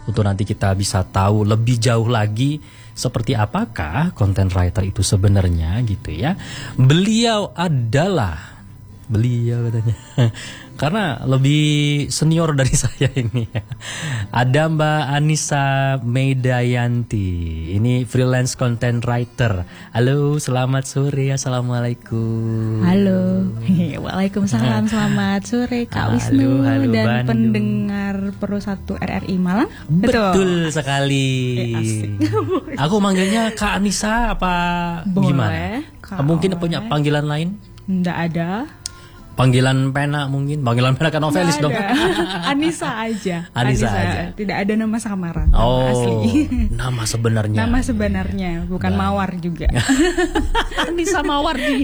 untuk nanti kita bisa tahu lebih jauh lagi seperti apakah content writer itu sebenarnya gitu ya. Beliau katanya karena lebih senior dari saya ini. Ada Mbak Anissa Medayanti, ini freelance content writer. Halo, selamat sore. Assalamualaikum. Halo. Waalaikumsalam. Selamat sore Kak Wisnu halo, dan Bandung. Pendengar Pro 1 RRI Malang. Betul sekali. Asik. Aku manggilnya Kak Anissa apa Boleh, gimana? Kak Mungkin Oleh. punya panggilan lain? Nggak ada. Panggilan pena mungkin? Panggilan pena kan novelis dong. Anissa aja. Anissa aja. Tidak ada nama samaran. Nama Oh, asli. nama sebenarnya. Nama sebenarnya, bukan Baik. Mawar juga. Anissa Mawardi.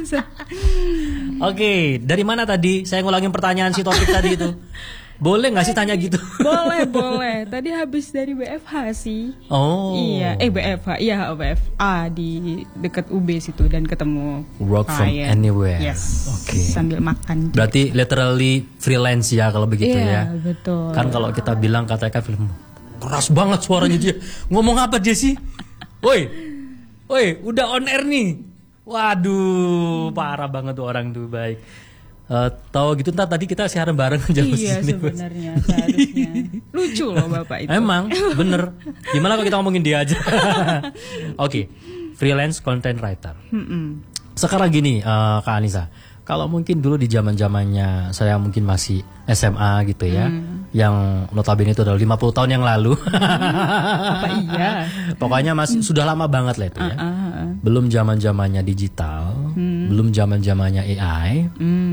Oke, dari mana tadi? Saya ngulangin pertanyaan si topik tadi itu. Boleh nggak sih tanya gitu? Boleh. Tadi habis dari BFH sih. Oh. Iya, BFH. Iya, BFA di dekat UB situ dan ketemu Work from klien. anywhere. Yes. Oke. Sambil makan. Berarti literally freelance ya kalau begitu ya. Iya, betul. Kan kalau kita bilang katakan film keras banget suaranya dia. Ngomong apa dia sih? Woi, udah on air nih. Waduh, parah banget tuh orang tuh. Baik. Tahu gitu ntar tadi kita siaran bareng aja Iya, sini, Bos. sebenarnya seharusnya. Lucu loh Bapak itu. Emang bener. Gimana kalau kita ngomongin dia aja? Oke, freelance content writer. Sekarang gini, Kak Anissa, kalau mungkin dulu di zaman-zamannya saya mungkin masih SMA gitu ya, yang notabene itu adalah 50 tahun yang lalu. Apa iya? Pokoknya masih sudah lama banget lah itu ya. Belum zaman-zamannya digital, belum zaman-zamannya AI.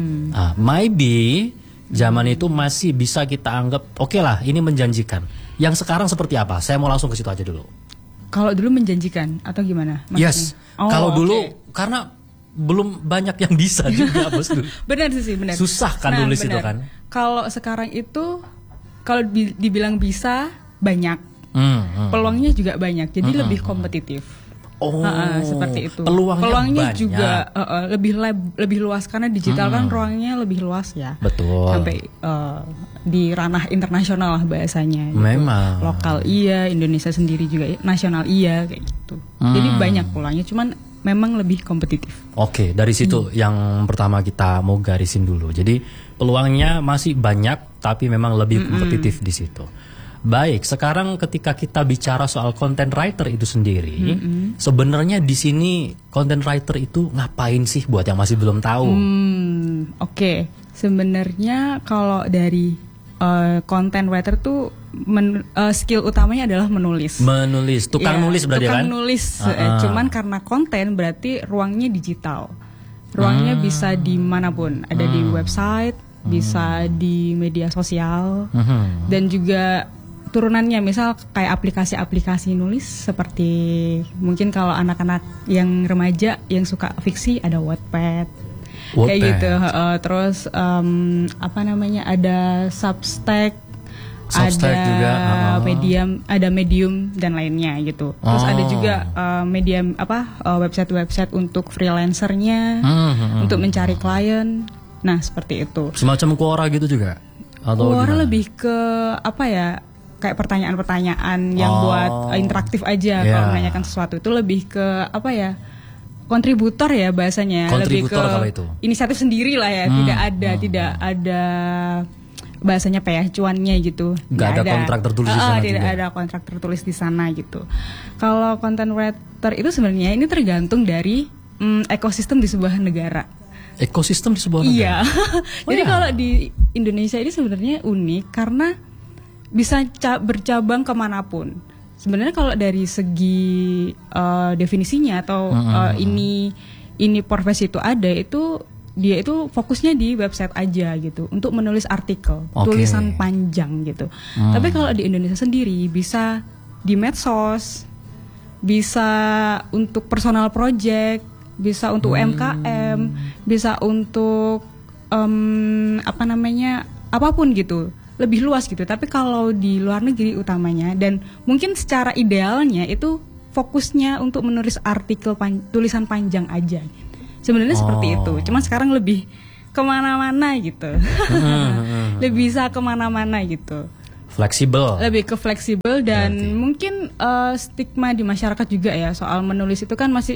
Maybe zaman itu masih bisa kita anggap oke lah, ini menjanjikan. Yang sekarang seperti apa? Saya mau langsung ke situ aja dulu. Kalau dulu menjanjikan atau gimana? Maksudnya? Yes. Oh, Kalau dulu oke. karena belum banyak yang bisa juga bos dulu. Benar sih, benar. Susah kan nulis itu kan? Kalau sekarang itu kalau dibilang bisa banyak, peluangnya juga banyak, jadi lebih kompetitif. Oh, seperti itu. Peluangnya banyak. juga lebih luas karena digital kan ruangnya lebih luas ya. Betul. Sampai di ranah internasional lah bahasanya. Gitu. Memang. Lokal iya, Indonesia sendiri juga nasional iya kayak gitu. Jadi banyak peluangnya, cuman memang lebih kompetitif. Oke, dari situ yang pertama kita mau garisin dulu. Jadi peluangnya masih banyak, tapi memang lebih kompetitif di situ. Baik, sekarang ketika kita bicara soal content writer itu sendiri, sebenarnya di sini content writer itu ngapain sih buat yang masih belum tahu? Oke. Sebenarnya kalau dari content writer tuh skill utamanya adalah menulis. Menulis, tukang Iya, nulis berarti tukang kan? nulis. Cuman karena konten berarti ruangnya digital. Ruangnya bisa dimanapun, ada di website, bisa di media sosial, dan juga turunannya misal kayak aplikasi-aplikasi nulis seperti mungkin kalau anak-anak yang remaja yang suka fiksi ada Wattpad. Kayak gitu. Terus apa namanya, ada Substack ada juga, Medium dan lainnya gitu. Terus ada juga medium website-website untuk freelancernya, untuk mencari klien. Nah seperti itu. Semacam Quora gitu juga? Atau Quora gimana? lebih ke apa ya? Kayak pertanyaan-pertanyaan yang buat interaktif aja. Kalau menanyakan sesuatu itu lebih ke apa ya? Kontributor ya bahasanya. Kontributor lebih ke kalau itu. Inisiatif sendiri lah ya. Tidak ada bahasanya apa ya, cuannya gitu. Nggak ada kontrak tertulis di sana Tidak juga. ada kontrak tertulis di sana gitu. Kalau content writer itu sebenarnya ini tergantung dari ekosistem di sebuah negara. Ekosistem di sebuah negara? Iya. Jadi kalau di Indonesia ini sebenarnya unik karena bisa bercabang kemanapun. Sebenarnya kalau dari segi definisinya atau ini profesi itu ada, itu dia itu fokusnya di website aja gitu untuk menulis artikel, tulisan panjang gitu. Tapi kalau di Indonesia sendiri bisa di medsos, bisa untuk personal project, bisa untuk UMKM, bisa untuk apapun gitu. Lebih luas gitu. Tapi kalau di luar negeri utamanya dan mungkin secara idealnya itu fokusnya untuk menulis artikel tulisan panjang aja. Sebenarnya seperti itu. Cuma sekarang lebih kemana-mana gitu. Lebih bisa kemana-mana gitu. Fleksibel. Lebih ke fleksibel dan Berarti. mungkin stigma di masyarakat juga ya soal menulis itu kan masih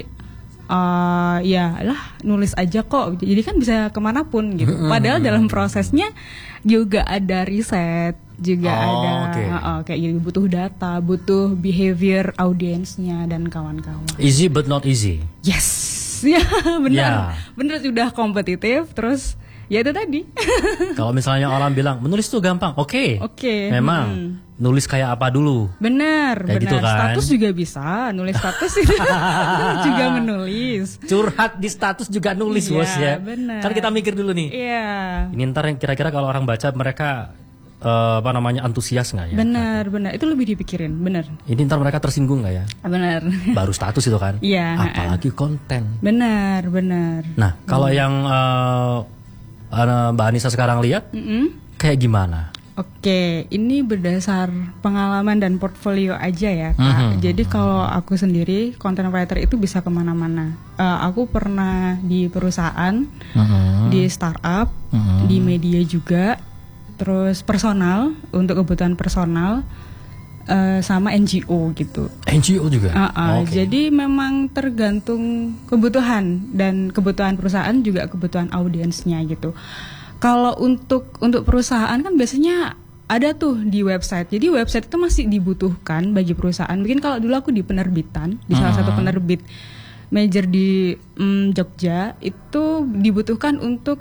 ya lah nulis aja kok, jadi kan bisa kemanapun gitu. Padahal dalam prosesnya juga ada riset, juga ada kayak gitu, butuh data, butuh behavior audiensnya dan kawan-kawan. Easy but not easy. Yes, ya benar, Ya. benar sudah kompetitif terus. Ya itu tadi. Kalau misalnya orang bilang menulis tuh gampang, oke. Memang nulis kayak apa dulu? Benar, Kayak gitu kan? Status juga bisa, nulis status itu juga menulis. Curhat di status juga nulis, Iya, bos ya. benar. Kan kita mikir dulu nih. Iya. Ini ntar yang kira-kira kalau orang baca mereka antusias nggak ya? Benar. Itu lebih dipikirin, benar. Ini ntar mereka tersinggung nggak ya? Benar. Baru status itu kan? Iya. Apalagi konten. Benar. Nah, kalau yang Mbak Anissa sekarang lihat, kayak gimana? Oke, ini berdasar pengalaman dan portfolio aja ya, Kak. Jadi kalau aku sendiri, content writer itu bisa kemana-mana. Aku pernah di perusahaan, di startup, di media juga, terus personal, untuk kebutuhan personal, sama NGO gitu. NGO juga? Jadi memang tergantung kebutuhan, dan kebutuhan perusahaan juga kebutuhan audiensnya gitu. Kalau untuk perusahaan kan biasanya ada tuh di website. Jadi website itu masih dibutuhkan bagi perusahaan. Mungkin kalau dulu aku di penerbitan, di salah satu penerbit major di Jogja, itu dibutuhkan untuk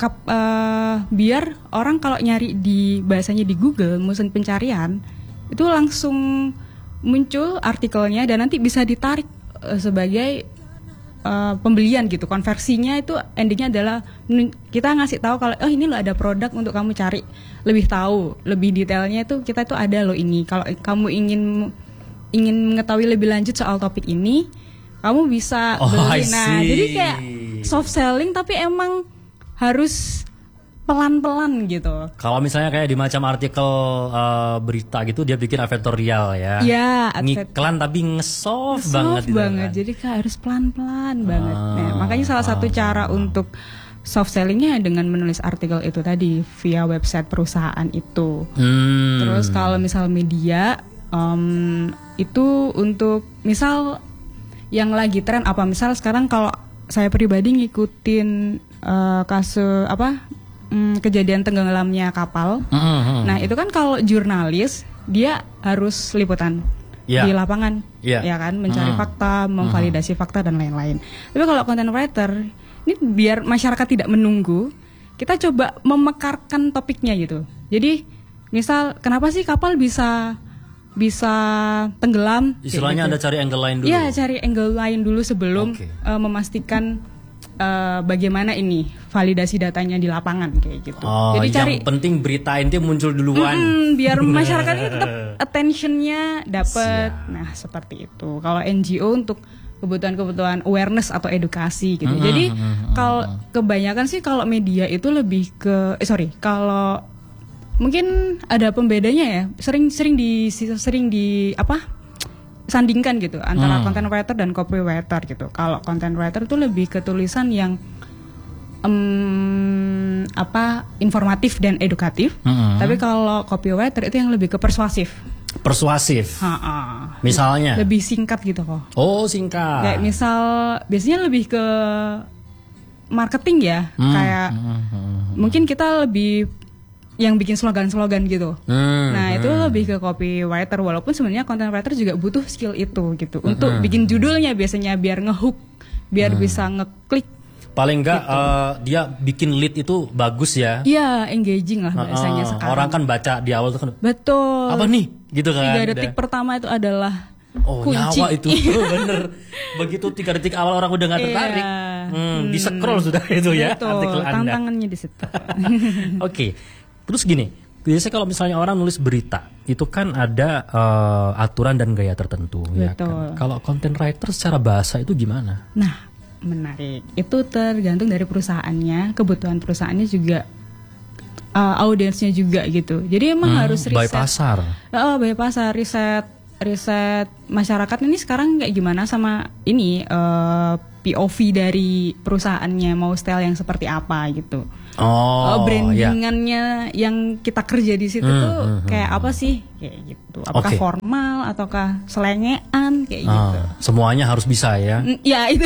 biar orang kalau nyari di bahasanya di Google, mesin pencarian, itu langsung muncul artikelnya dan nanti bisa ditarik sebagai pembelian gitu. Konversinya itu endingnya adalah kita ngasih tahu kalau ini loh ada produk untuk kamu cari lebih tahu, lebih detailnya itu kita itu ada loh ini. Kalau kamu ingin mengetahui lebih lanjut soal topik ini, kamu bisa beli. Nah, jadi kayak soft selling tapi emang harus pelan-pelan gitu. Kalau misalnya kayak di macam artikel berita gitu, dia bikin advertorial ya. Iya, ngiklan tapi ngesoft banget. Kan? Jadi kayak harus pelan-pelan banget. Nah, makanya salah satu cara untuk soft sellingnya dengan menulis artikel itu tadi via website perusahaan itu. Terus kalau misal media itu untuk misal yang lagi tren apa, misal sekarang kalau saya pribadi ngikutin kasus kejadian tenggelamnya kapal. Nah, itu kan kalau jurnalis dia harus liputan di lapangan, ya kan, mencari fakta, memvalidasi fakta dan lain-lain. Tapi kalau content writer, ini biar masyarakat tidak menunggu, kita coba memekarkan topiknya gitu. Jadi, misal kenapa sih kapal bisa tenggelam? Istilahnya gitu. Anda cari angle lain dulu. Iya, cari angle lain dulu sebelum memastikan bagaimana ini validasi datanya di lapangan kayak gitu. Jadi yang penting berita inti muncul duluan. Biar masyarakat ini tetap attentionnya dapat. Nah, seperti itu. Kalau NGO untuk kebutuhan awareness atau edukasi gitu. Jadi kalau kebanyakan sih kalau media itu lebih ke kalau mungkin ada pembedanya ya. Sering di sandingkan gitu antara content writer dan copywriter gitu. Kalau content writer itu lebih ke tulisan yang informatif dan edukatif. Tapi kalau copywriter itu yang lebih ke persuasif. Misalnya lebih singkat gitu kok. Oh, singkat. Kayak misal biasanya lebih ke marketing ya. Kayak mungkin kita lebih yang bikin slogan-slogan gitu. Nah, itu lebih ke copywriter, walaupun sebenarnya content writer juga butuh skill itu gitu. Untuk bikin judulnya biasanya biar ngehook, biar bisa ngeklik. Paling enggak gitu. Dia bikin lead itu bagus ya. Iya, engaging lah biasanya sekarang. Orang kan baca di awal tuh kan. Betul. Apa nih? Gitu kan. 3 detik pertama itu adalah kunci. Nyawa itu bener. Begitu 3 detik awal orang udah gak tertarik. Di scroll sudah itu ya. Betul, artikel Anda. tantangannya di situ. Oke. Terus gini, biasanya kalau misalnya orang nulis berita, itu kan ada aturan dan gaya tertentu. Ya kan? Kalau content writer secara bahasa itu gimana? Nah, menarik. Itu tergantung dari perusahaannya, kebutuhan perusahaannya juga, audiensnya juga gitu. Jadi emang harus riset. By pasar. By pasar, riset masyarakat ini sekarang kayak gimana sama ini POV dari perusahaannya mau style yang seperti apa gitu. Iya. Brandingannya yang kita kerja di situ tuh kayak apa sih kayak gitu. Apakah Oke. formal ataukah selengean kayak gitu. Semuanya harus bisa ya. Ya itu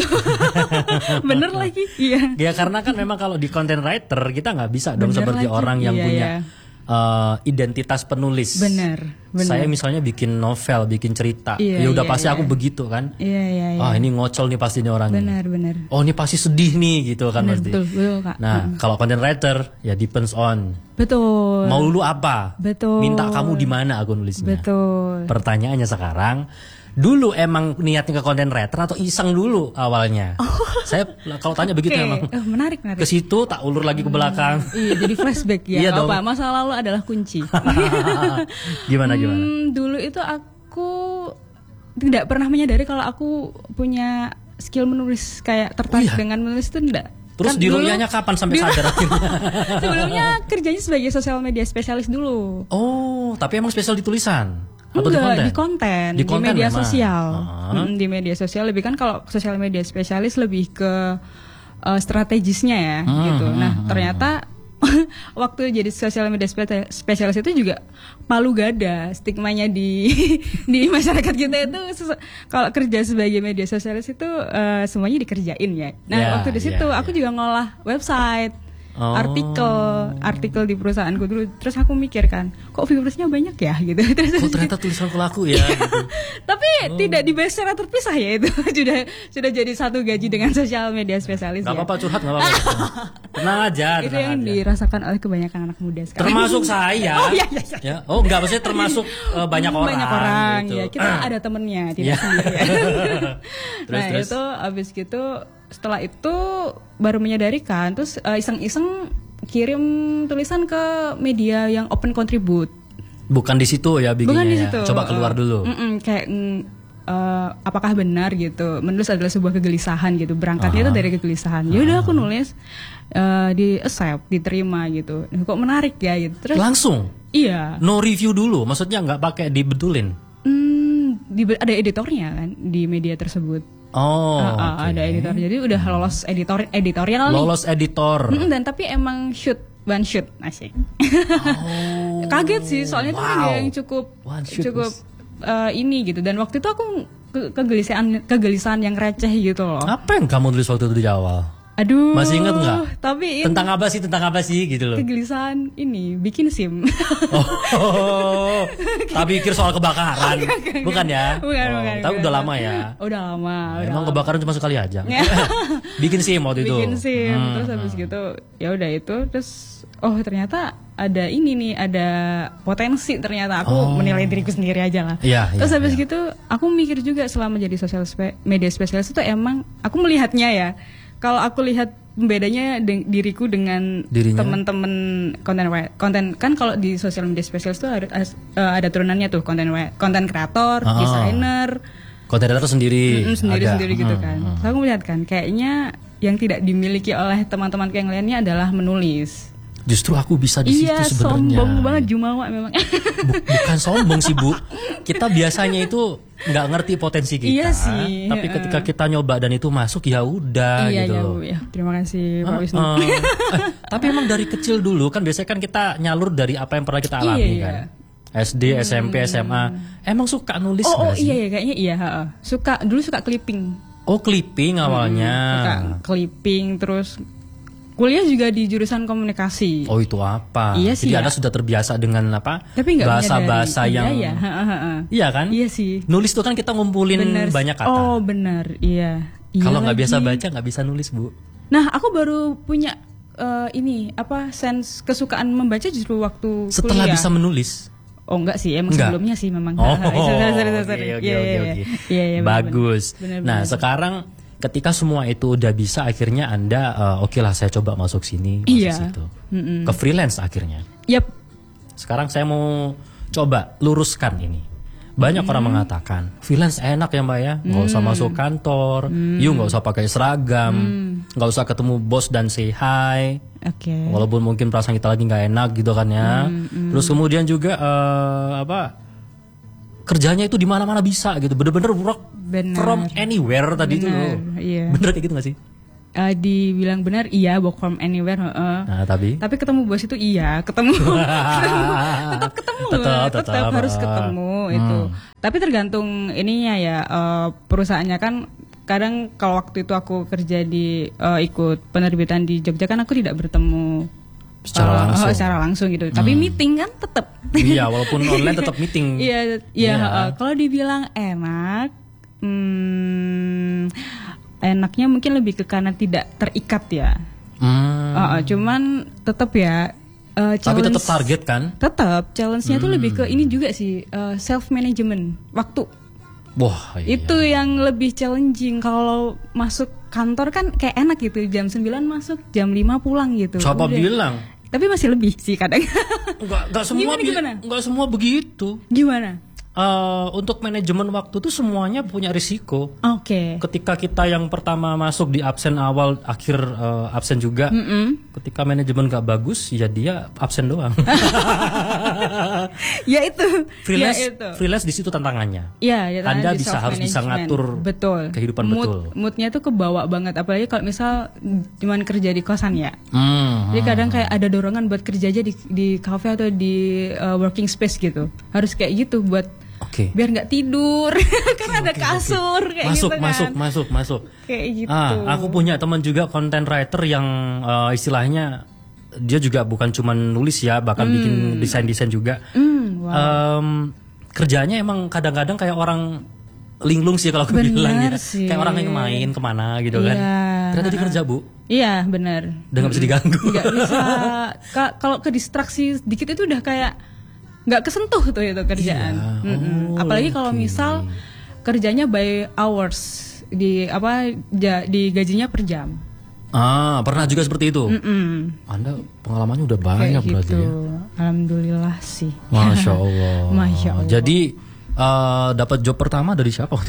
bener lagi. Iya. Ya karena kan memang kalau di content writer kita nggak bisa dong Bener seperti lagi. orang yang Iya, punya iya. identitas penulis. Bener. Saya misalnya bikin novel, bikin cerita, Iya, ya udah iya, pasti iya. aku begitu kan. Iya. Ini ngocol nih pasti nih orangnya. Benar. Oh ini pasti sedih nih gitu kan Benar, pasti. betul, Kak. Nah kalau content writer ya depends on. Betul. Mau lu apa? Betul. Minta kamu di mana aku nulisnya. Betul. Pertanyaannya sekarang, dulu emang niatnya ke content writer atau iseng dulu awalnya? Saya kalau tanya begitu Oke. emang. Menarik. Ke situ tak ulur lagi ke belakang. Iya, jadi flashback ya. Iya Nggak dong. apa, masa lalu adalah kunci. Gimana? Dulu itu aku tidak pernah menyadari kalau aku punya skill menulis, kayak tertarik iya? dengan menulis itu enggak. Terus Kan di dulu- ruliahnya kapan sampai sadar akhirnya? Sebelumnya kerjanya sebagai sosial media spesialis dulu. Oh, tapi emang spesial di tulisan? Atau Enggak, di konten? di media memang. sosial. Ah. Di media sosial lebih kan, kalau sosial media spesialis lebih ke strategisnya ya gitu. Nah, ternyata waktu jadi sosial media spesialis itu juga palu gada stigmanya di di masyarakat kita itu kalau kerja sebagai media sosialis itu semuanya dikerjain ya. Nah, Ya, waktu di situ ya, aku juga ngolah website, Oh. artikel di perusahaanku dulu. Terus aku mikir kan, kok viewersnya banyak ya gitu. Terus Oh ternyata tulisanku laku ya gitu. tapi tidak dibahas secara terpisah ya itu. sudah jadi satu gaji dengan sosial media spesialis Gak ya. apa-apa curhat, gak apa-apa. Tenang aja, Itu tenang yang aja. dirasakan oleh kebanyakan anak muda sekarang. Termasuk saya. Oh, iya. Ya. Oh enggak, maksudnya termasuk banyak orang. Banyak orang gitu. ya. Kita ada temennya, Iya. tidak sendiri. Ya. Terus. Itu abis gitu, setelah itu baru menyadari kan, terus iseng-iseng kirim tulisan ke media yang open contribute. Bukan di situ ya bikinnya. Bukan di ya. situ. Coba keluar dulu. Kayak apakah benar gitu, menulis adalah sebuah kegelisahan gitu, berangkatnya itu dari kegelisahan. Ya udah aku nulis, di accept, diterima gitu. Kok menarik ya gitu. Terus Langsung. iya, No review dulu, maksudnya nggak pakai dibetulin. ada editornya kan di media tersebut. Oh. Ada editor, jadi udah lolos editorial nih. Lolos editor. Dan tapi emang one shoot asik. Kaget sih, soalnya itu wow. yang cukup One shoot ini gitu. Dan waktu itu aku kegelisahan yang receh gitu loh. Apa yang kamu tulis waktu itu di awal? Aduh. Masih ingat nggak? Tapi Tentang apa sih gitu loh. kegelisahan ini bikin SIM. Oh, tapi pikir soal kebakaran. Bukan ya? Bukan. Tapi udah lama ya. Udah lama. Emang kebakaran cuma sekali aja. Bikin SIM waktu itu. Bikin SIM, terus habis gitu ya udah itu, terus ternyata ada ini nih, ada potensi, ternyata aku menilai diriku sendiri aja lah. Iya, Terus iya, habis iya. gitu aku mikir juga selama jadi sosial media spesialis itu emang aku melihatnya ya. Kalau aku lihat pembedanya diriku dengan Dirinya? teman-teman konten kan, kalau di sosial media spesialis tuh ada turunannya tuh, konten kreator, desainer, Konten editor sendiri. sendiri-sendiri ada. gitu kan. So, aku melihat kan kayaknya yang tidak dimiliki oleh teman-temanku yang lainnya adalah menulis. Justru aku bisa di situ Iya, sebenarnya. sombong banget Jumawa memang. Bukan sombong sih Bu. Kita biasanya itu nggak ngerti potensi kita. Iya sih. Tapi ketika kita nyoba dan itu masuk ya udah Iya, gitu. ya, Bu, ya. Terima kasih Pak Wisnu. Tapi emang dari kecil dulu kan biasanya kan kita nyalur dari apa yang pernah kita alami Iya. kan. SD, SMP, SMA. Emang suka nulis Oh nggak sih? iya ya, kayaknya iya. Dulu suka clipping. Oh clipping awalnya. Suka clipping, terus kuliah juga di jurusan komunikasi. Oh itu apa? Iya sih, Jadi ya. Anda sudah terbiasa dengan apa? Tapi nggak bahasa-bahasa menyadari. yang Iya, Iya kan? Iya sih. Nulis itu kan kita ngumpulin Bener. banyak kata. Oh benar, iya. Kalau nggak lagi. biasa baca nggak bisa nulis Bu. Nah, aku baru punya sense kesukaan membaca justru waktu Setelah kuliah. bisa menulis. Oh enggak sih, emang Enggak? sebelumnya sih memang. Oh, Sorry. oke. Iya, Bagus. benar. Nah, sekarang ketika semua itu udah bisa, akhirnya Anda oke lah saya coba masuk sini, masuk Iya. situ. Ke freelance akhirnya. Yap. Sekarang saya mau coba luruskan ini. Banyak orang mengatakan freelance enak ya Mbak ya, nggak usah masuk kantor, you nggak usah pakai seragam, nggak usah ketemu bos dan say hi. Oke. Walaupun mungkin perasaan kita lagi nggak enak gitu kan ya. Terus kemudian juga kerjanya itu di mana-mana bisa gitu. Bener-bener work Benar. from anywhere tadi itu. Benar, iya. Bener kayak gitu gak sih? Dibilang benar iya, work from anywhere. Nah, tapi ketemu bos itu iya, ketemu, tetap ketemu, tetap harus ketemu itu. Tapi tergantung ininya ya, perusahaannya kan. Kadang kalau waktu itu aku kerja di ikut penerbitan di Jogja kan aku tidak bertemu secara langsung gitu. Tapi meeting kan tetap. Iya, walaupun online tetap meeting. Iya. Kalau dibilang enak, enaknya mungkin lebih ke karena tidak terikat ya. Cuman tetap ya. Tapi tetap target kan? Tetap challenge-nya tuh lebih ke ini juga sih, self management waktu. Wah, iya. Itu yang lebih challenging. Kalau masuk kantor kan kayak enak gitu, jam 9 masuk, jam 5 pulang gitu. Siapa bilang? Tapi masih lebih sih kadang. Enggak semua enggak semua begitu. Gimana? Untuk manajemen waktu tuh semuanya punya risiko. Oke. Ketika kita yang pertama masuk di absen awal, akhir absen juga. Ketika manajemen gak bagus, ya dia absen doang. Ya itu. Freelance di situ tantangannya. Iya, Anda harus bisa ngatur kehidupan betul. Moodnya tuh kebawa banget, apalagi kalau misal cuman kerja di kosan ya. Jadi kadang kayak ada dorongan buat kerja aja di cafe atau di working space gitu. Harus kayak gitu buat biar nggak tidur karena ada kasur kayak gitu kan. Masuk. Kayak gitu. Aku punya teman juga content writer yang istilahnya dia juga bukan cuma nulis ya, bahkan bikin desain juga. Kerjanya emang kadang-kadang kayak orang linglung sih kalau aku bilang ya. Kayak orang yang main kemana gitu kan. Ternyata dia kerja, Bu. Iya, benar. Udah nggak bisa diganggu. Nggak bisa. Kalau ke distraksi sedikit itu udah kayak nggak kesentuh tuh itu kerjaan. Iya. Apalagi kalau misal kerjanya by hours, di gajinya per jam. Pernah juga seperti itu. Anda pengalamannya udah banyak kayak berarti gitu. ya. Alhamdulillah sih. Masya Allah. Masya Allah. Jadi dapat job pertama dari siapa?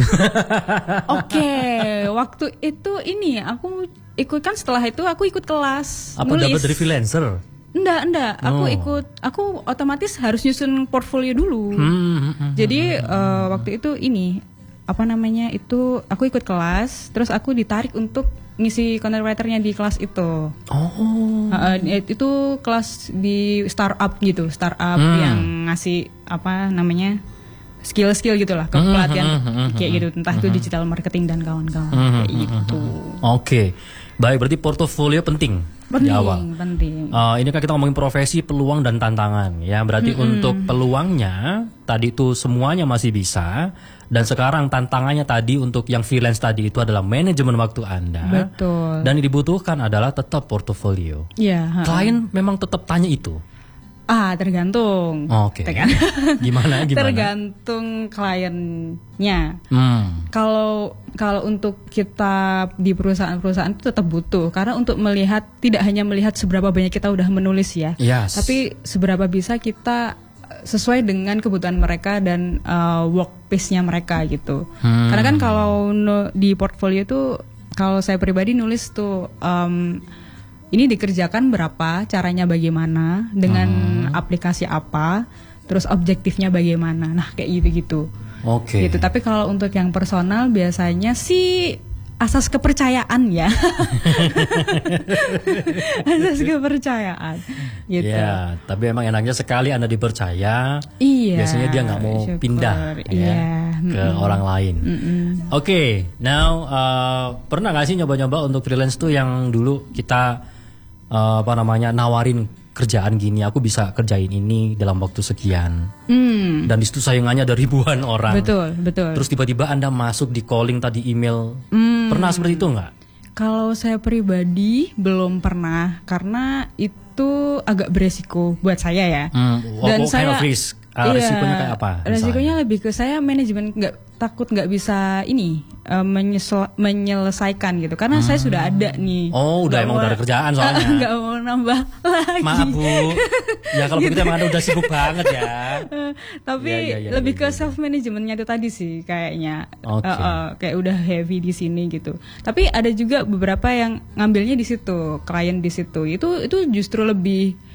Waktu itu ini aku ikut kan, setelah itu aku ikut kelas. Apa dapat dari freelancer? Enggak. Aku otomatis harus nyusun portfolio dulu. Jadi waktu itu ini aku ikut kelas, terus aku ditarik untuk ngisi content writer-nya di kelas itu. Itu kelas di startup gitu, yang ngasih skill gitulah, pelatihan kayak gitu, entah itu digital marketing dan kawan-kawan kayak gitu. Baik, berarti portofolio penting di awal. Penting. Ini kan kita ngomongin profesi, peluang dan tantangan ya. Berarti untuk peluangnya tadi itu semuanya masih bisa, dan sekarang tantangannya tadi untuk yang freelance tadi itu adalah manajemen waktu Anda. Betul. Dan yang dibutuhkan adalah tetap portofolio. Iya. Klien memang tetap tanya itu. Tergantung. Gimana? Tergantung kliennya. Kalau untuk kita di perusahaan itu tetap butuh, karena untuk melihat, tidak hanya melihat seberapa banyak kita udah menulis ya, tapi seberapa bisa kita sesuai dengan kebutuhan mereka dan work pace-nya mereka gitu. Karena kan kalau di portfolio tuh, kalau saya pribadi nulis tuh ini dikerjakan berapa, caranya bagaimana, dengan aplikasi apa, terus objektifnya bagaimana. Nah, kayak gitu-gitu. Gitu. Tapi kalau untuk yang personal biasanya sih asas kepercayaan ya. Asas kepercayaan gitu. Ya, tapi emang enaknya sekali Anda dipercaya. Iya. Biasanya dia nggak mau pindah ke orang lain. Now pernah nggak sih nyoba-nyoba untuk freelance tuh yang dulu kita nawarin kerjaan gini, aku bisa kerjain ini dalam waktu sekian. Dan di situ saingannya ada ribuan orang. Betul. Terus tiba-tiba Anda masuk di calling tadi email. Pernah seperti itu nggak? Kalau saya pribadi belum pernah, karena itu agak beresiko buat saya ya. Dan saya risikonya kayak apa? Risikonya lebih ke saya manajemen takut nggak bisa menyelesaikan gitu, karena saya sudah ada nih. Emang udah ada kerjaan soalnya. Nggak mau nambah lagi. Maaf Bu, ya kalau begitu emang Anda udah sibuk banget ya. Tapi lebih ke self managementnya itu tadi sih kayaknya. Kayak udah heavy di sini gitu. Tapi ada juga beberapa yang ngambilnya di situ, klien di situ. Itu justru lebih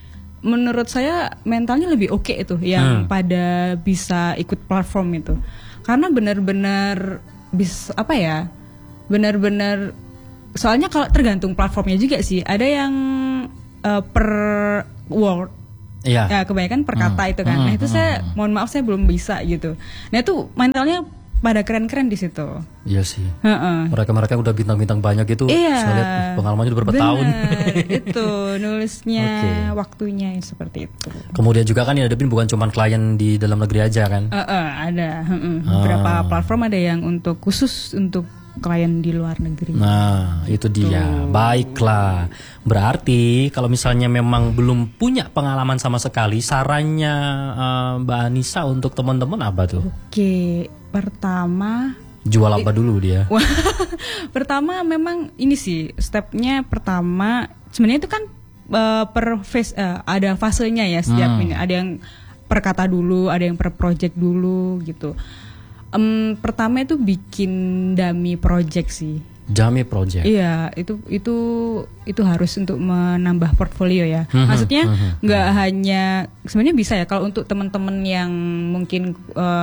menurut saya mentalnya lebih oke itu yang pada bisa ikut platform itu, karena benar-benar bisa apa ya, benar-benar soalnya kalau tergantung platformnya juga sih, ada yang per word. Iya. Ya kebanyakan per kata itu kan. Nah itu saya mohon maaf saya belum bisa gitu. Nah itu mentalnya pada keren-keren di situ. Iya sih. Mereka udah bintang-bintang banyak itu. Iya. Saya lihat pengalamannya udah berapa tahun. Itu nulisnya waktunya seperti itu. Kemudian juga kan yang hadapin bukan cuma klien di dalam negeri aja kan. Ada beberapa platform ada yang untuk khusus untuk klien di luar negeri. Nah, itu dia. Baiklah. Berarti kalau misalnya memang belum punya pengalaman sama sekali, sarannya Mbak Anissa untuk teman-teman apa tuh? Oke, pertama jual apa dulu dia? Pertama memang ini sih stepnya pertama sebenarnya itu kan per phase ada fasenya ya setiap ini. Ada yang per kata dulu, ada yang per project dulu gitu. Pertama itu bikin dummy project sih. Dummy project. Iya, itu harus untuk menambah portfolio ya. Maksudnya nggak hanya sebenarnya bisa ya kalau untuk teman-teman yang mungkin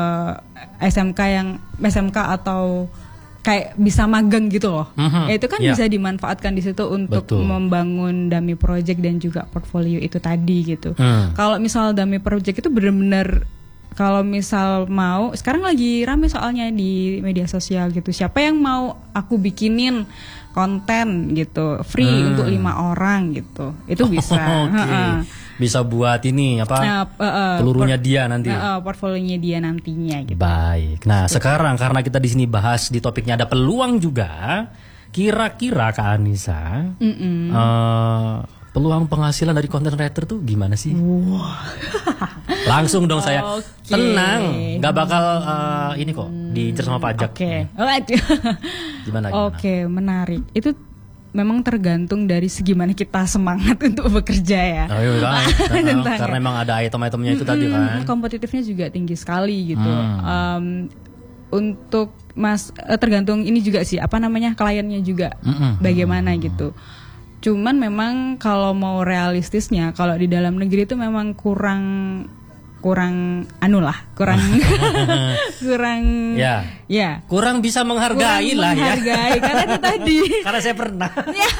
SMK atau kayak bisa magang gitu loh. Ya, itu kan bisa dimanfaatkan di situ untuk membangun dummy project dan juga portfolio itu tadi gitu. Kalau misal dummy project itu benar-benar kalau misal mau, sekarang lagi rame soalnya di media sosial gitu. Siapa yang mau aku bikinin konten gitu, free untuk 5 orang gitu, itu bisa. Bisa buat ini apa? Pelurunya dia nanti. Portfolionya dia nantinya. Gitu. Baik. Nah sekarang karena kita di sini bahas di topiknya ada peluang juga, kira-kira Kak Anissa. Peluang penghasilan dari content writer tuh gimana sih? Langsung dong saya. Tenang, nggak bakal ini kok diincar sama pajak. Gimana? Oke, menarik. Itu memang tergantung dari segimana kita semangat untuk bekerja ya. Karena memang ada item-itemnya itu tadi kan. Kompetitifnya juga tinggi sekali gitu. Untuk tergantung ini juga sih, apa namanya kliennya juga bagaimana gitu. Cuman memang kalau mau realistisnya, kalau di dalam negeri itu memang kurang kurang kurang bisa menghargai lah ya. Karena itu tadi. Karena saya pernah.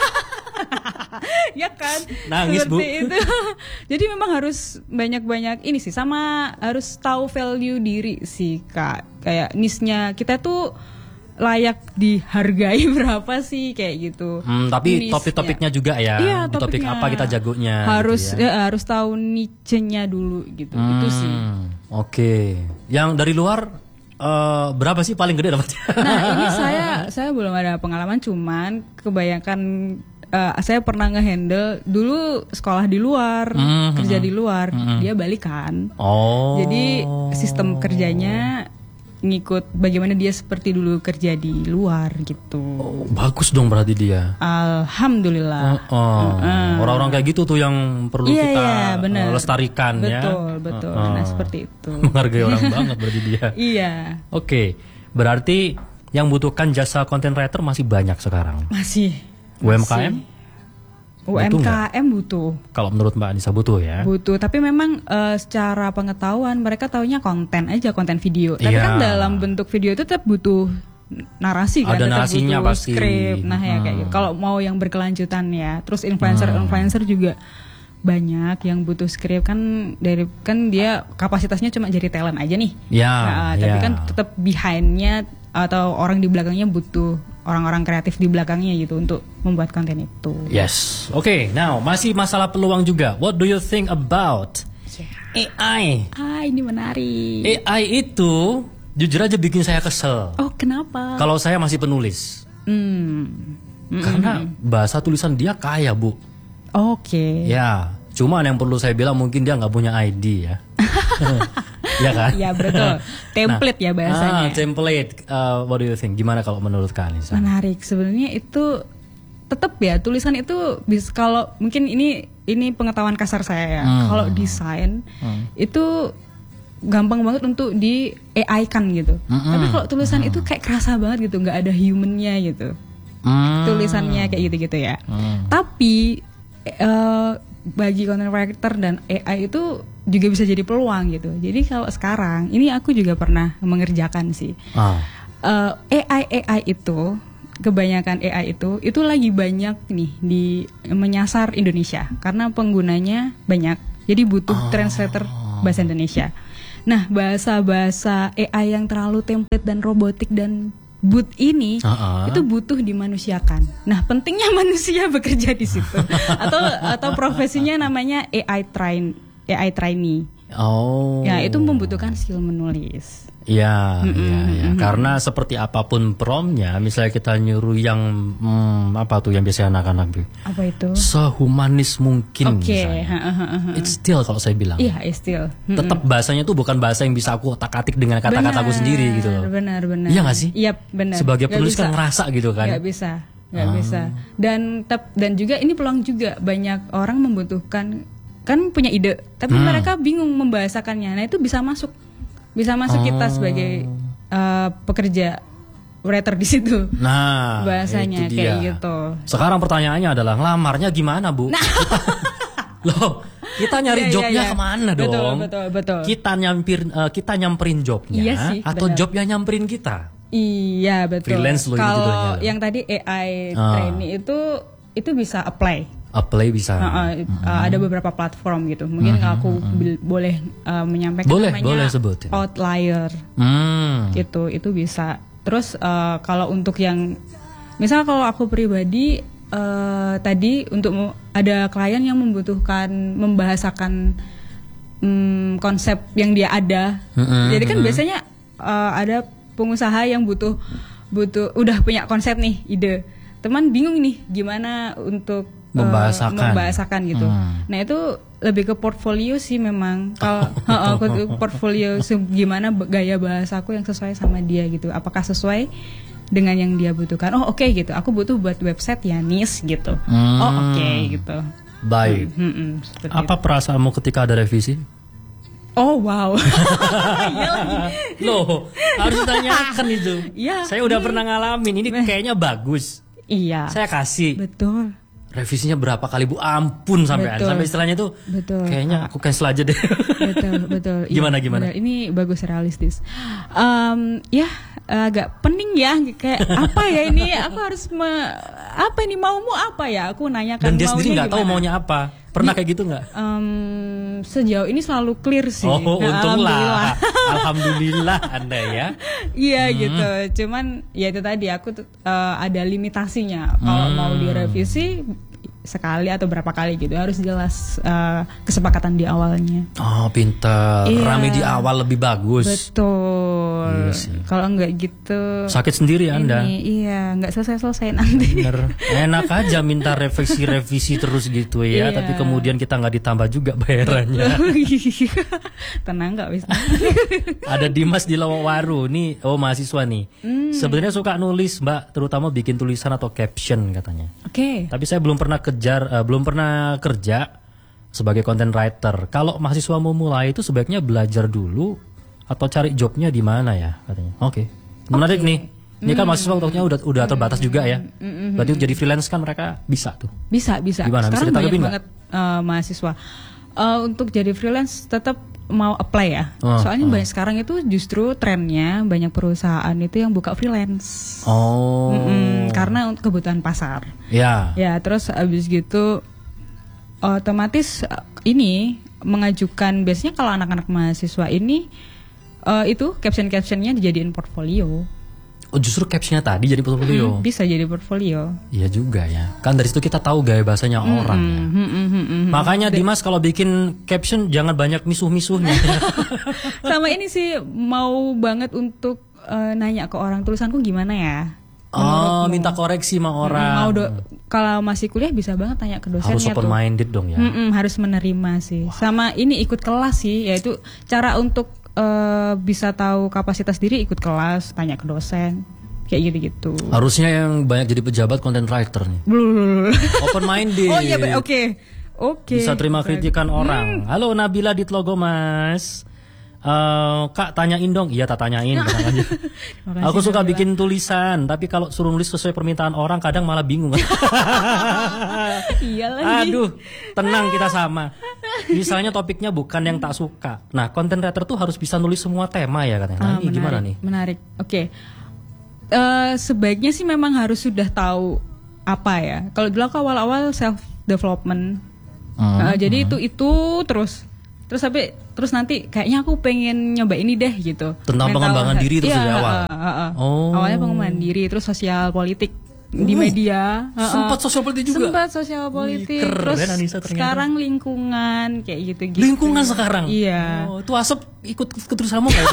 Ya kan. Nangis Bu. Itu. Jadi memang harus banyak-banyak ini sih, sama harus tahu value diri sih Kak. Kayak niche-nya kita tuh layak dihargai berapa sih kayak gitu. Tapi topik-topiknya juga ya. Iya, topik apa kita jagonya. Harus gitu ya. Harus tahu niche-nya dulu gitu. Itu sih. Oke. Yang dari luar berapa sih paling gede dapatnya? Nah, ini saya belum ada pengalaman, cuman kebanyakan saya pernah ngehandle dulu sekolah di luar, kerja di luar, dia balikan. Jadi sistem kerjanya ngikut bagaimana dia seperti dulu kerja di luar gitu. Bagus dong berarti dia. Alhamdulillah. Orang-orang kayak gitu tuh yang perlu kita lestarikan ya. Betul. Nah seperti itu. Menghargai orang banget berarti dia. Iya. Oke, berarti yang butuhkan jasa content writer masih banyak sekarang. Masih. UMKM butuh. Kalau menurut Mbak Anissa butuh ya? Butuh, tapi memang secara pengetahuan mereka taunya konten aja, konten video. Tapi kan dalam bentuk video itu tetap butuh narasi kan, ada tetap narasinya butuh pasti. Skrip. Nah ya kayak gitu. Kalau mau yang berkelanjutan ya, terus influencer juga banyak yang butuh skrip kan, dia kapasitasnya cuma jadi talent aja nih. Tapi kan tetap behind-nya atau orang di belakangnya butuh orang-orang kreatif di belakangnya gitu untuk membuat konten itu. Yes. Oke, now masih masalah peluang juga. What do you think about AI? Ini menarik. AI itu jujur aja bikin saya kesel. Oh, kenapa? Kalau saya masih penulis. Karena bahasa tulisan dia kaya, Bu. Oke. Ya, cuman yang perlu saya bilang mungkin dia nggak punya ID ya. Ya kan? Ya betul. Template ya bahasanya. Template. What do you think? Gimana kalau menurut kalian? Menarik. Sebenarnya itu tetap ya, tulisan itu bisa, kalau mungkin ini pengetahuan kasar saya ya. Kalau desain itu gampang banget untuk di AI kan gitu. Tapi kalau tulisan itu kayak kerasa banget gitu, nggak ada humannya gitu. Tulisannya kayak gitu-gitu ya. Tapi bagi content writer dan AI itu juga bisa jadi peluang gitu. Jadi kalau sekarang ini aku juga pernah mengerjakan sih. AI itu kebanyakan AI itu lagi banyak nih di menyasar Indonesia karena penggunanya banyak. Jadi butuh translator bahasa Indonesia. Nah, bahasa-bahasa AI yang terlalu template dan robotik dan but ini itu butuh dimanusiakan. Nah, pentingnya manusia bekerja di situ. atau profesinya namanya AI trainee. Ya, itu membutuhkan skill menulis. Iya. Karena seperti apapun promptnya, misalnya kita nyuruh yang apa tuh yang biasanya anak-anak apa itu? Sehumanis mungkin misalnya. It's still kalau saya bilang. Iya, it's still. Tetap bahasanya tuh bukan bahasa yang bisa aku otak-atik dengan kata-kataku sendiri gitu loh. Benar. Iya nggak sih? Iya, benar. Sebagai penulis kan ngerasa gitu kan. Nggak bisa. Dan juga ini peluang juga, banyak orang membutuhkan kan punya ide, tapi mereka bingung membahasakannya. Nah, itu bisa masuk kita sebagai pekerja writer di situ. Nah, bahasanya itu kayak dia. gitu. Sekarang pertanyaannya adalah ngelamarnya gimana, Bu? Nah. Loh, kita nyari jobnya kemana dong? Betul. Kita nyamperin jobnya, iya sih, atau benar. jobnya nyamperin kita? Iya, betul. Freelance loh itu kalau judulnya. yang tadi AI trainee itu bisa apply. Bisa. Ada beberapa platform gitu. Mungkin aku boleh menyampaikan namanya boleh sebutin. Outlier. Gitu, itu bisa. Terus kalau untuk yang misal kalau aku pribadi tadi untuk ada klien yang membutuhkan membahasakan konsep yang dia ada. Jadi kan biasanya ada pengusaha yang butuh udah punya konsep nih, ide. Teman bingung nih gimana untuk membahasakan gitu. Nah, itu lebih ke portfolio sih memang. Kalau portfolio gimana gaya bahasaku yang sesuai sama dia gitu. Apakah sesuai dengan yang dia butuhkan? Oh, oke gitu. Aku butuh buat website ya niche gitu. Oke gitu. Baik. Apa perasaanmu ketika ada revisi? Oh, wow. Loh, harus tanyakan itu. Iya. Saya udah pernah ngalamin. Ini kayaknya bagus. Iya. Saya kasih. Betul. Revisinya berapa kali, Bu? Ampun sampai istilahnya tuh. Betul. Kayaknya aku cancel aja deh. Betul. Gimana? Betul. Ini bagus, realistis. Ya agak pening ya, kayak apa ya ini? Aku harus apa ini, maumu apa ya? Aku nanyakan. Dan dia sendiri nggak tahu gimana? maunya apa. Pernah kayak gitu nggak? Sejauh ini selalu clear sih. Untunglah. Alhamdulillah Anda ya. Iya gitu. Cuman ya itu tadi aku ada limitasinya. Kalau mau direvisi sekali atau berapa kali gitu, harus jelas kesepakatan di awalnya. Oh, pintar. Iya. Rame di awal lebih bagus. Betul. Iya sih. Kalau enggak gitu sakit sendiri Anda. Iya, enggak selesai nanti. Bener. Enak aja minta revisi terus gitu ya, Iya. tapi kemudian kita nggak ditambah juga bayarannya. Tenang nggak wis. Ada Dimas di Lawawaru nih, mahasiswa nih. Sebenarnya suka nulis, Mbak, terutama bikin tulisan atau caption katanya. Oke. Tapi saya belum pernah kerja sebagai content writer. Kalau mahasiswa mau mulai itu sebaiknya belajar dulu atau cari jobnya di mana ya katanya. Oke. Menarik nih. Ini kan mahasiswa waktunya udah terbatas juga ya. Berarti jadi freelance kan mereka bisa tuh. Bisa. Gimana? Sekarang bisa banyak nggak? banget mahasiswa. Untuk jadi freelance tetap mau apply ya. Soalnya banyak sekarang itu justru trennya banyak perusahaan itu yang buka freelance. Karena untuk kebutuhan pasar. Ya. Ya, terus abis gitu otomatis ini mengajukan, biasanya kalau anak-anak mahasiswa ini itu caption-captionnya dijadiin portfolio. Oh, justru captionnya tadi jadi portfolio. Bisa jadi portfolio. Iya juga ya. Kan dari situ kita tahu gaya bahasanya orang ya. Makanya Dimas kalau bikin caption jangan banyak misuh-misuhnya. Sama ini sih mau banget untuk nanya ke orang tulisanku gimana ya. Minta koreksi sama orang. Kalau masih kuliah bisa banget tanya ke dosennya. Harus open minded dong ya. Harus menerima sih. Sama ini ikut kelas sih, yaitu cara untuk bisa tahu kapasitas diri, ikut kelas, tanya ke dosen, kayak gitu-gitu. Harusnya yang banyak jadi pejabat content writer nih. Open minded. Oh iya, oke. Bisa terima kritikan orang. Halo Nabila di Tlogo Mas. Kak tanyain dong. Iya tak tanyain. Tenang aja. Makasih, Aku suka Nabila. bikin tulisan, tapi kalau suruh nulis sesuai permintaan orang kadang malah bingung. Iya lagi. Aduh, tenang kita sama. Misalnya topiknya bukan yang tak suka. Nah, content writer tuh harus bisa nulis semua tema ya katanya. Nah, ini Menarik, gimana nih? Menarik. Oke. Sebaiknya sih memang harus sudah tahu apa ya. Kalau dulu aku awal-awal self development. Jadi itu terus nanti kayaknya aku pengen nyoba ini deh gitu. Tentang Mental pengembangan health. diri terus Iya, dari awal? Oh. Awalnya pengembangan diri, terus sosial politik di media. Sempat sosial politik juga? Sempat sosial politik. Wih, keren, Terus Anissa ternyata. sekarang lingkungan kayak gitu-gitu. Lingkungan sekarang? Iya. Oh, itu asap ikut ke tulisanmu nggak itu?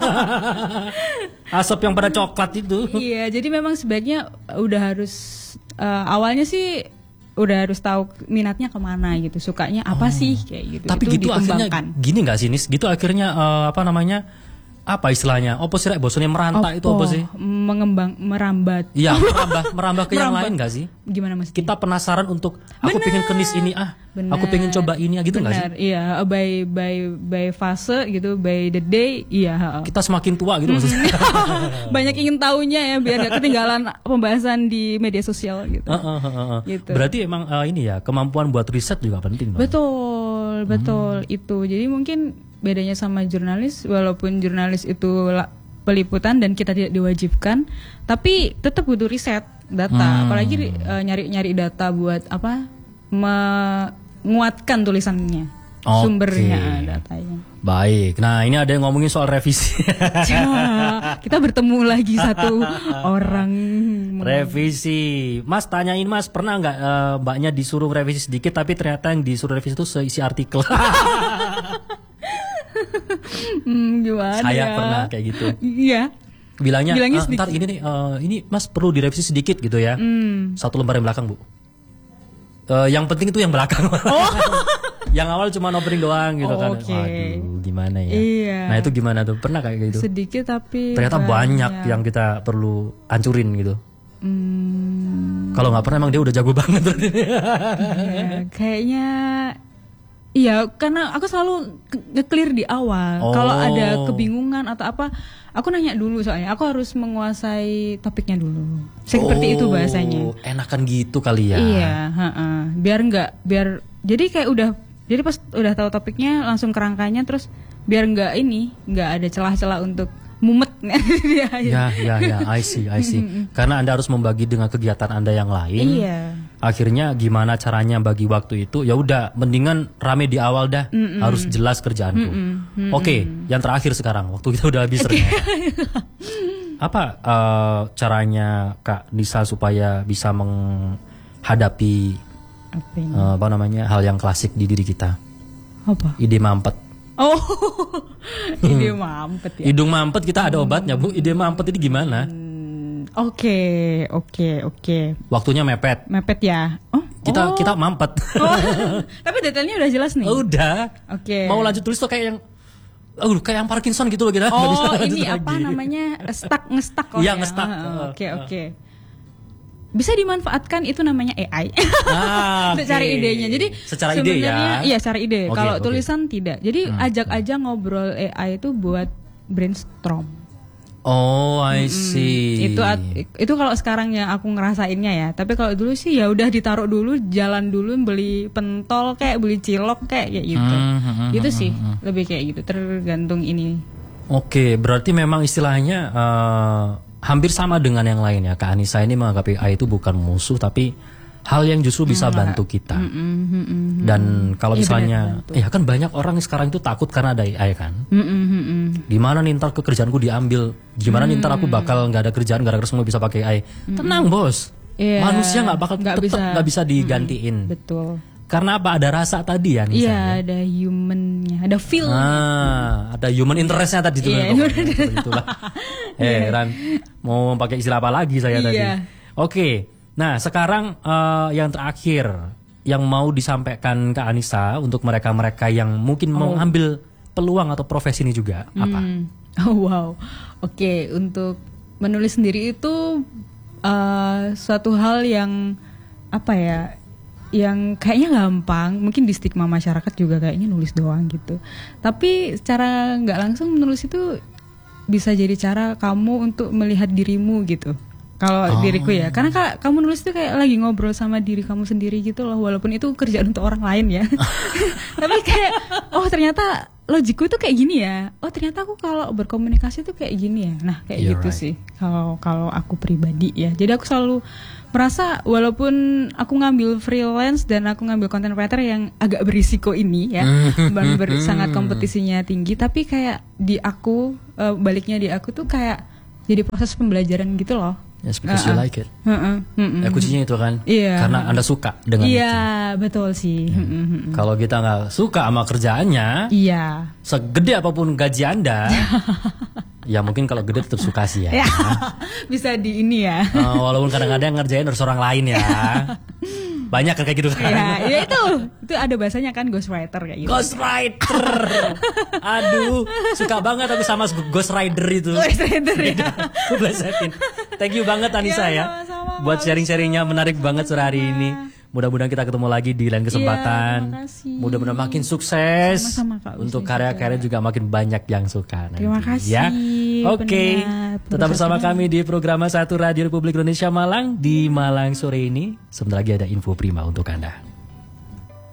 Asap yang pada coklat itu. Iya, jadi memang sebaiknya udah harus awalnya sih udah harus tahu minatnya kemana gitu, sukanya apa sih kayak gitu. Tapi Itu gitu akhirnya dikembangkan. gini nggak sih Nis? Gitu akhirnya apa istilahnya? Apa sih bosannya merantau itu apa sih? Merambat. Iya, merambah ke yang lain nggak sih? Gimana Mas? Kita penasaran untuk aku pengen ke Nis ini aku pengen coba ini gitu nggak sih? Benar, iya, by fase gitu, by the day, iya. Kita semakin tua gitu maksudnya. Banyak ingin tahunya ya biar gak ketinggalan pembahasan di media sosial gitu. Gitu. Berarti emang ini ya kemampuan buat riset juga penting dong. Betul itu. Jadi mungkin bedanya sama jurnalis, walaupun jurnalis itu peliputan dan kita tidak diwajibkan, tapi tetap butuh riset data. Apalagi nyari data buat apa? Menguatkan tulisannya, sumbernya, datanya. Baik. Nah, ini ada yang ngomongin soal revisi. Kita bertemu lagi satu orang. Revisi. Mas tanyain Mas, pernah nggak mbaknya disuruh revisi sedikit tapi ternyata yang disuruh revisi itu seisi artikel. Gimana Saya ya? pernah kayak gitu. Iya. Bilangnya sedikit. ntar ini nih ini Mas perlu direvisi sedikit gitu ya. Satu lembar yang belakang Bu. Yang penting itu yang belakang. Yang awal cuma opening doang gitu kan. Oke. Waduh, gimana ya? Iya. Nah itu gimana tuh? Pernah kayak gitu? Sedikit tapi Ternyata banyak yang kita perlu hancurin gitu. Kalau nggak pernah emang dia udah jago banget. Iya, kayaknya iya, karena aku selalu nge-clear di awal. Kalau ada kebingungan atau apa, aku nanya dulu soalnya. Aku harus menguasai topiknya dulu. Seperti itu bahasanya. Enakan gitu kali ya. Iya, biar jadi kayak jadi pas udah tahu topiknya langsung kerangkanya, terus biar nggak ada celah-celah untuk mumet. Ya, I see. Karena Anda harus membagi dengan kegiatan Anda yang lain. Iya. Akhirnya gimana caranya bagi waktu itu? Ya udah, mendingan rame di awal dah. Harus jelas kerjaanku. Oke, yang terakhir sekarang. Waktu kita udah habis ternyata. Apa caranya Kak Nisa supaya bisa menghadapi hal yang klasik di diri kita? Apa? Ide mampet. Oh, ide mampet ya. Hidung mampet kita ada obatnya Bu. Ide mampet ini gimana? Oke. Waktunya mepet. Mepet ya. Kita mampet. Tapi detailnya udah jelas nih. Udah. Oke. Mau lanjut tulis tuh kayak yang kayak yang Parkinson gitu loh kita. Nggak bisa lanjut Ini apa lagi. namanya? Ngestak. Iya, ngestak. Oke. Bisa dimanfaatkan, itu namanya AI. Untuk Oke. cari idenya. Jadi secara ide ya. Iya, secara ide. Oke, Kalau oke. tulisan tidak. Jadi ajak aja ngobrol AI itu buat brainstorm. Oh, I see. Itu kalau sekarang yang aku ngerasainnya ya. Tapi kalau dulu sih ya udah ditaruh dulu, jalan dulu, beli pentol kayak beli cilok kayak gitu. Gitu sih, lebih kayak gitu. Tergantung ini. Oke, berarti memang istilahnya hampir sama dengan yang lain ya. Kak Anissa ini menganggap AI itu bukan musuh tapi hal yang justru bisa bantu kita. Dan kalau misalnya, ya kan banyak orang sekarang itu takut karena ada AI kan. Gimana nih ntar kerjaanku diambil? Gimana nih ntar aku bakal nggak ada kerjaan gara-gara semua bisa pakai AI? Tenang bos, manusia nggak bakal tetap nggak bisa digantiin. Betul. Karena apa? Ada rasa tadi ya. Iya, ada humannya, ada feel. Ada human interestnya tadi tuh. Itulah. Ran, mau pakai istilah apa lagi saya tadi? Oke. Nah, sekarang yang terakhir yang mau disampaikan ke Anissa untuk mereka-mereka yang mungkin mau ambil peluang atau profesi ini juga apa? Wow. Oke, untuk menulis sendiri itu suatu hal yang apa ya? yang kayaknya gampang, mungkin di stigma masyarakat juga kayaknya nulis doang gitu. Tapi secara nggak langsung menulis itu bisa jadi cara kamu untuk melihat dirimu gitu. Kalau diriku ya, karena kamu nulis itu kayak lagi ngobrol sama diri kamu sendiri gitu loh, walaupun itu kerjaan untuk orang lain ya. Tapi kayak, oh ternyata logikku tuh kayak gini ya. Oh ternyata aku kalau berkomunikasi tuh kayak gini ya. Nah kayak You're gitu right. sih. Kalau aku pribadi ya. Jadi aku selalu merasa walaupun aku ngambil freelance dan aku ngambil content writer yang agak berisiko ini ya, sangat kompetisinya tinggi, tapi kayak di aku baliknya di aku tuh kayak jadi proses pembelajaran gitu loh. Yes, because you like it. Ya, kuncinya itu kan, Iya. karena Anda suka dengan itu. Iya betul sih. Kalau kita nggak suka sama kerjaannya, Iya. segede apapun gaji Anda, ya mungkin kalau gede tetap suka sih ya. Ya, bisa di ini ya. Walaupun kadang-kadang ngerjain harus orang lain ya. Banyak kan kayak gitu kan. Ya itu ada bahasanya kan ghostwriter kayak gitu. Ghostwriter. Aduh, suka banget tapi sama Ghost Rider itu. Ghostwriter ya. Gue plesetin. Thank you banget Anissa ya. sama-sama, Buat sharing-sharingnya menarik banget sore hari ini. Mudah-mudahan kita ketemu lagi di lain kesempatan. terima kasih. Mudah-mudahan makin sukses. Sama-sama, Kak Uci Untuk juga. karya-karya juga makin banyak yang suka. nanti, Terima kasih, Ya. Oke. pendengar. Tetap bersama kami di program 1 Radio Republik Indonesia Malang di Malang sore ini. Sebentar lagi ada info prima untuk Anda.